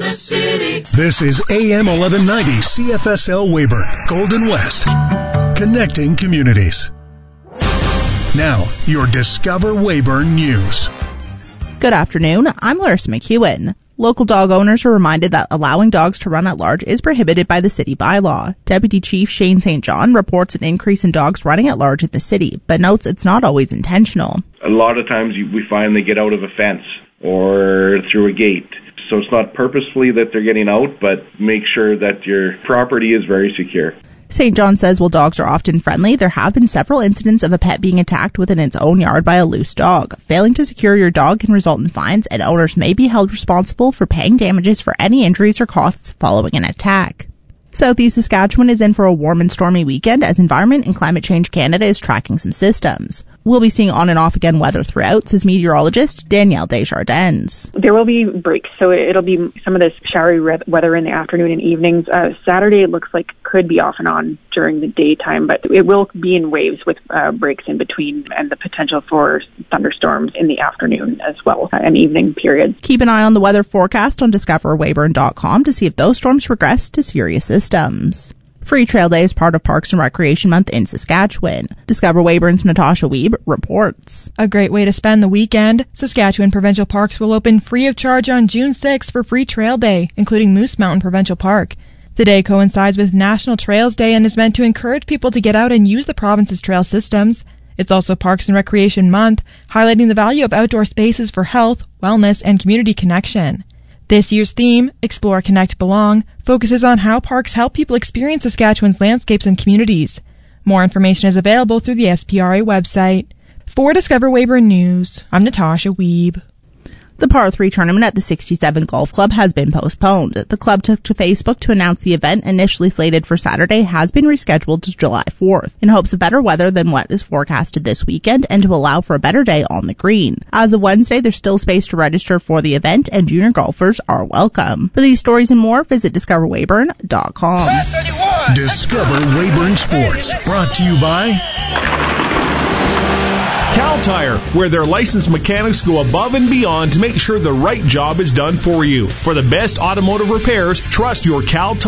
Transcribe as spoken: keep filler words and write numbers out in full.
the city. This is A M eleven ninety C F S L Weyburn, Golden West, connecting communities. Now, your Discover Weyburn News. Good afternoon, I'm Larissa McEwen. Local dog owners are reminded that allowing dogs to run at large is prohibited by the city bylaw. Deputy Chief Shane Saint John reports an increase in dogs running at large in the city, but notes it's not always intentional. A lot of times we find they get out of a fence or through a gate. So it's not purposefully that they're getting out, but make sure that your property is very secure. Saint John says while dogs are often friendly, there have been several incidents of a pet being attacked within its own yard by a loose dog. Failing to secure your dog can result in fines, and owners may be held responsible for paying damages for any injuries or costs following an attack. Southeast Saskatchewan is in for a warm and stormy weekend as Environment and Climate Change Canada is tracking some systems. We'll be seeing on and off again weather throughout, says meteorologist Danielle Desjardins. There will be breaks, so it'll be some of this showery re- weather in the afternoon and evenings. Uh, Saturday it looks like could be off and on during the daytime, but it will be in waves with uh, breaks in between and the potential for thunderstorms in the afternoon as well, uh, an evening period. Keep an eye on the weather forecast on discover weyburn dot com to see if those storms progress to serious systems. Free Trail Day is part of Parks and Recreation Month in Saskatchewan. Discover Weyburn's Natasha Wiebe reports. A great way to spend the weekend. Saskatchewan Provincial Parks will open free of charge on June sixth for Free Trail Day, including Moose Mountain Provincial Park. The day coincides with National Trails Day and is meant to encourage people to get out and use the province's trail systems. It's also Parks and Recreation Month, highlighting the value of outdoor spaces for health, wellness, and community connection. This year's theme, Explore, Connect, Belong, focuses on how parks help people experience Saskatchewan's landscapes and communities. More information is available through the S P R A website. For Discover Weyburn News, I'm Natasha Wiebe. The Par three tournament at the sixty-seven Golf Club has been postponed. The club took to Facebook to announce the event, initially slated for Saturday, has been rescheduled to July fourth, in hopes of better weather than what is forecasted this weekend and to allow for a better day on the green. As of Wednesday, there's still space to register for the event, and junior golfers are welcome. For these stories and more, visit discover weyburn dot com. Discover Weyburn Sports, brought to you by Cal Tire, where their licensed mechanics go above and beyond to make sure the right job is done for you. For the best automotive repairs, trust your Cal Tire.